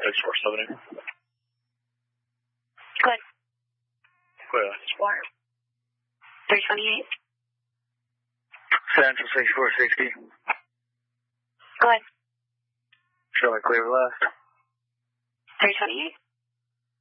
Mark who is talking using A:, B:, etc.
A: X470.
B: Good.
A: Clear.
B: 328.
C: Central 6460.
B: Good.
C: Charlie clear left.
B: 328.